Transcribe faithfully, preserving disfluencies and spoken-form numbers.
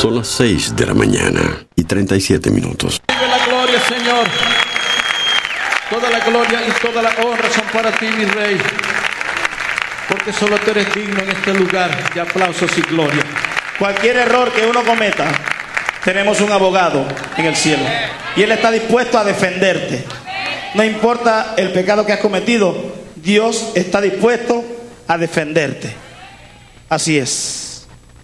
Son las seis de la mañana y treinta y siete minutos. Vive la gloria, Señor. Toda la gloria y toda la honra son para ti, mi Rey. Porque solo tú eres digno en este lugar de aplausos y gloria. Cualquier error que uno cometa, tenemos un abogado en el cielo. Y Él está dispuesto a defenderte. No importa el pecado que has cometido, Dios está dispuesto a defenderte. Así es.